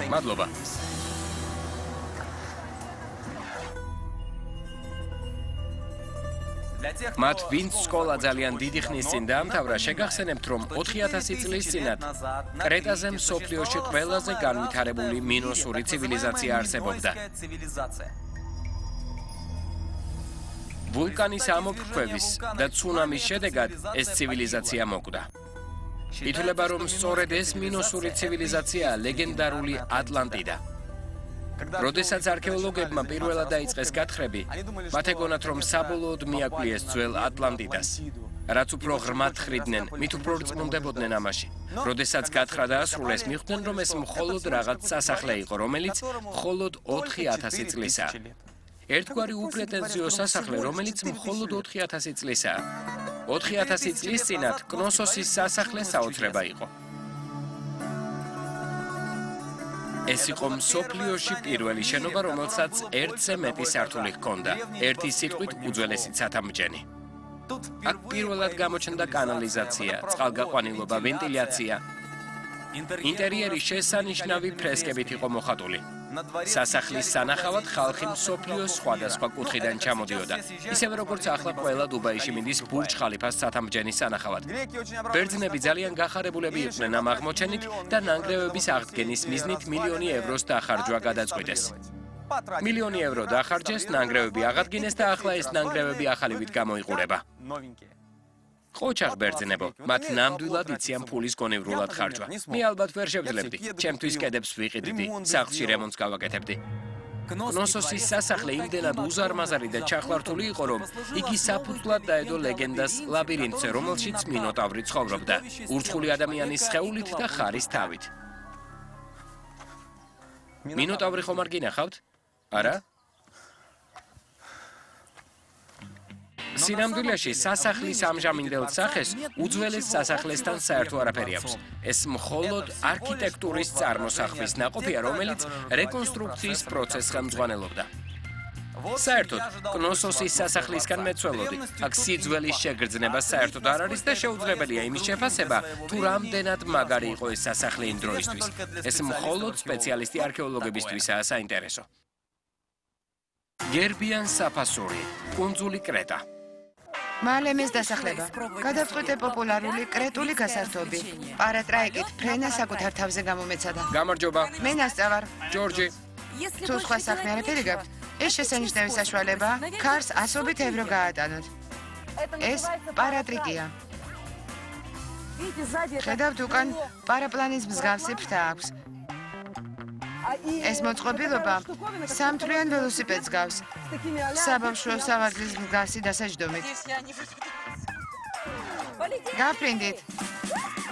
მადლობა. მათ ვინც სკოლა ძალიან დიდი ხნის წინ დაამთავრა, შეგახსენებთ, რომ 4000 წლის წინათ კრეტაზე მსოფლიოში ყველაზე განვითარებული მინოსური ცივილიზაცია არსებობდა. ვულკანის ამოფრქვევის და ცუნამის შედეგად ეს ცივილიზაცია მოკვდა. ითვლება, რომ სწორედ ეს მინოსური ცივილიზაციაა ლეგენდარული ატლანტიდა. როდესაც არქეოლოგებმა პირველად დაიწყეს გათხრები, მათ ეგონათ, რომ საბოლოოდ მიაკვლიეს ძველ ატლანტიდას. რაც უფრო ღრმად ხრიდნენ, მით უფრო რწმუნდებოდნენ ამაში. როდესაც გათხრა დაასრულეს, მიხვდნენ, რომ ეს მხოლოდ რაღაც სასახლე იყო, რომელიც მხოლოდ 4000 წლისაა. ერთგვარი უპრეტენზიო სასახლე, რომელიც მხოლოდ 4000 წლისაა. 4000 წლის წინათ კნოსოსის სასახლე საოცრება იყო. ეს იყო მსოფლიოში პირველი შენობა, რომელსაც ერთზე მეტი სართული ჰქონდა, ერთი სიტყვით უძველესი ცათამბჯენი. აქ პირველად გამოჩნდა კანალიზაცია, წყალგაყვანილობა, ვენტილაცია. ინტერიერი შესანიშნავი ფრესკებით იყო მოხატული. სასახლის სანახავად ხალხი მსოფლიოს სხვადასხვა კუთხიდან ჩამოდიოდა, ისევე როგორც ახლა ყველა დუბაიში მიდის ბურჯ ხალიფას ცათამბჯენის სანახავად. ბერძნები ძალიან გახარებულები იყვნენ ამ აღმოჩენით და ნანგრევების აღდგენის მიზნით მილიონი ევროს დახარჯვა გადაწყვიტეს. მილიონი ევრო დახარჯეს, ნანგრევები აღადგინეს და ახლა ეს ნანგრევები ახალივით გამოიყურება. ყოჩაღ ბერძნებო, მათ ნამდვილად იციან ფულის გონევრულად ხარჯვა. მე ალბათ ვერ შევძლებდი, ჩემთვის კედებს ვიყიდდი, სახლში რემონტს გავაკეთებდი. კნოსოსის სასახლე იმდენად უზარმაზარი და ჩახლართული იყო, რომ იგი საფუძვლად დაედო ლეგენდას ლაბირინთზე, რომელშიც მინოტავრი ცხოვრობდა, ურჩხული ადამიანის სხეულით და ხარის თავით. მინოტავრი ხომ არ გინახავთ? არა? სინამდვილეში სასახლის ამჟამინდელ სახეს უძველეს სასახლესთან საერთო არაფერი აქვს. ეს მხოლოდ არქიტექტურის წარმოსახვის ნაყოფია, რომელიც რეკონსტრუქციის პროცესს ხელმძღვანელობდა. საერთოდ, კნოსოსის სასახლისგან მეცველოდი, აქ სიძველის შეგრძნება საერთოდ არ არის და შეუძლებელია იმის შეფასება, თუ რამდენად მაგარი იყო ეს სასახლე იმ დროისთვის. ეს მხოლოდ სპეციალისტი არქეოლოგებისთვისაა საინტერესო. გერბიან საფასური, კუნძული კრეტა. მალემეს დასახლება. გადავწყვიტე პოპულარული კრეტული გასართობი. პარატრაიკით ფრენა საკუთარ თავზე გამომეცადა. გამარჯობა. მე ნასწავარ. ჯორჯი. თუ სხვა საქმე არაფერი გაქვთ, ეს შესანიშნავი საშუალება ქარს 100 ევრო გაატანოთ. ეს პარატრიკია. ხედავთ უკან პარაპლანის მსგავსი ფრთა აქვს. ეს მოწყობილობა სამთვლიან ველოსიპედს გავს. საბავშვო სავარგლის მსგავსი დასაჯდომით. გაფრინდით.